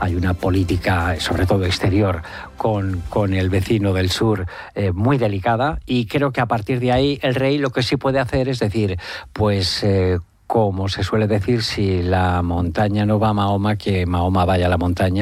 hay una política, sobre todo exterior, con el vecino del sur muy delicada, y creo que a partir de ahí el rey lo que sí puede hacer es decir, pues como se suele decir, si la montaña no va a Mahoma, que Mahoma vaya a la montaña.